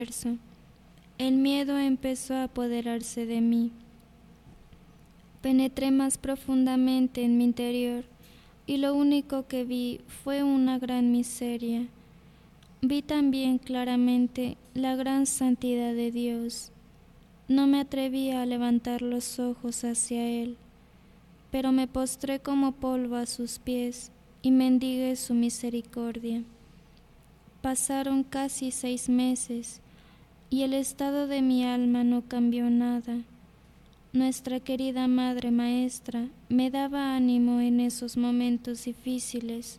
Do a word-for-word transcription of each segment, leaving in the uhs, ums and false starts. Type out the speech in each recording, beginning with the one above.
El miedo empezó a apoderarse de mí. Penetré más profundamente en mi interior y lo único que vi fue una gran miseria. Vi también claramente la gran santidad de Dios. No me atreví a levantar los ojos hacia Él, pero me postré como polvo a sus pies y mendigué su misericordia. Pasaron casi seis meses y el estado de mi alma no cambió nada. Nuestra querida Madre Maestra me daba ánimo en esos momentos difíciles.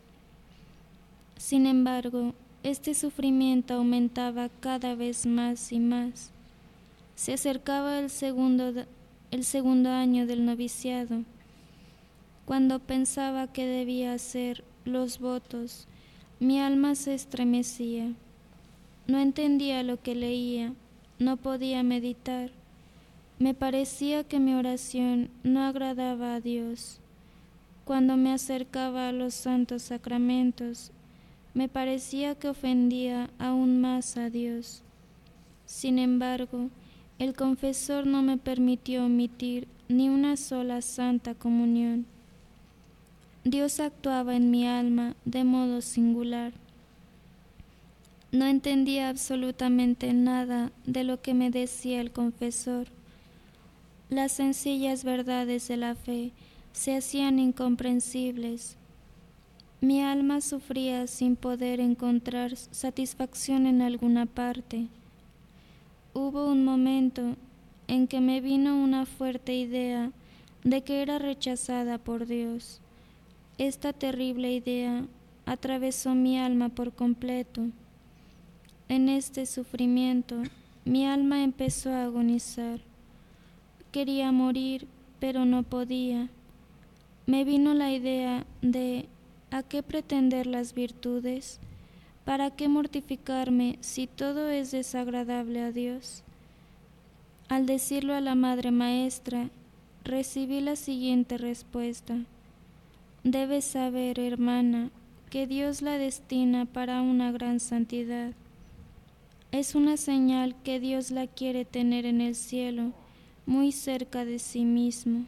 Sin embargo, este sufrimiento aumentaba cada vez más y más. Se acercaba el segundo, el segundo año del noviciado. Cuando pensaba que debía hacer los votos, mi alma se estremecía. No entendía lo que leía, no podía meditar. Me parecía que mi oración no agradaba a Dios. Cuando me acercaba a los santos sacramentos, me parecía que ofendía aún más a Dios. Sin embargo, el confesor no me permitió omitir ni una sola santa comunión. Dios actuaba en mi alma de modo singular. No entendía absolutamente nada de lo que me decía el confesor. Las sencillas verdades de la fe se hacían incomprensibles. Mi alma sufría sin poder encontrar satisfacción en alguna parte. Hubo un momento en que me vino una fuerte idea de que era rechazada por Dios. Esta terrible idea atravesó mi alma por completo. En este sufrimiento, mi alma empezó a agonizar. Quería morir, pero no podía. Me vino la idea de ¿a qué pretender las virtudes? ¿Para qué mortificarme si todo es desagradable a Dios? Al decirlo a la Madre Maestra, recibí la siguiente respuesta: debes saber, hermana, que Dios la destina para una gran santidad. Es una señal que Dios la quiere tener en el cielo, muy cerca de sí mismo.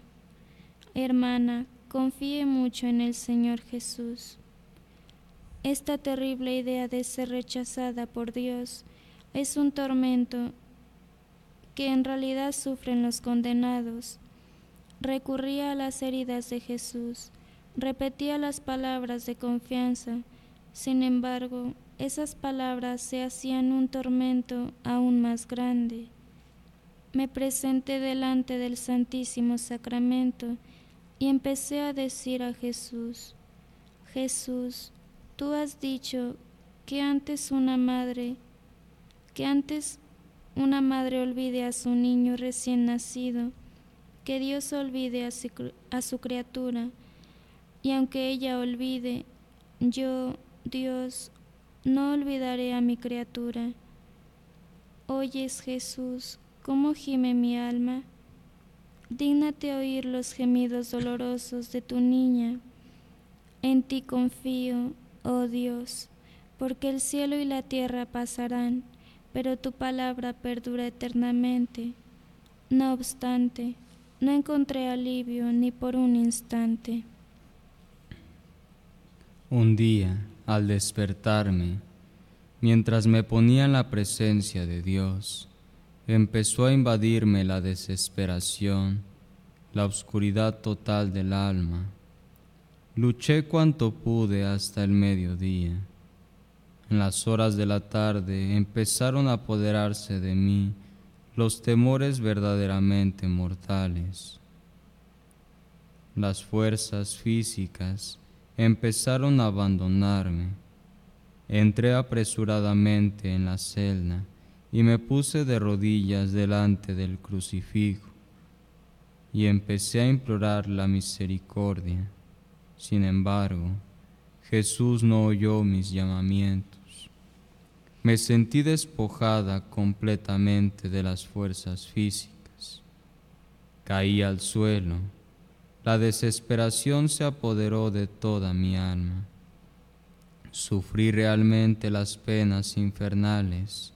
Hermana, confíe mucho en el Señor Jesús. Esta terrible idea de ser rechazada por Dios es un tormento que en realidad sufren los condenados. Recurría a las heridas de Jesús, repetía las palabras de confianza. Sin embargo, esas palabras se hacían un tormento aún más grande. Me presenté delante del Santísimo Sacramento y empecé a decir a Jesús: Jesús, tú has dicho que antes una madre, que antes una madre olvide a su niño recién nacido, que Dios olvide a su, a su criatura, y aunque ella olvide, yo, Dios, no olvidaré a mi criatura. ¿Oyes, Jesús, cómo gime mi alma? Dígnate oír los gemidos dolorosos de tu niña. En ti confío, oh Dios, porque el cielo y la tierra pasarán, pero tu palabra perdura eternamente. No obstante, no encontré alivio ni por un instante. Un día, al despertarme, mientras me ponía en la presencia de Dios, empezó a invadirme la desesperación, la oscuridad total del alma. Luché cuanto pude hasta el mediodía. En las horas de la tarde empezaron a apoderarse de mí los temores verdaderamente mortales. Las fuerzas físicas empezaron a abandonarme. Entré apresuradamente en la celda y me puse de rodillas delante del crucifijo y empecé a implorar la misericordia. Sin embargo, Jesús no oyó mis llamamientos. Me sentí despojada completamente de las fuerzas físicas. Caí al suelo. La desesperación se apoderó de toda mi alma. Sufrí realmente las penas infernales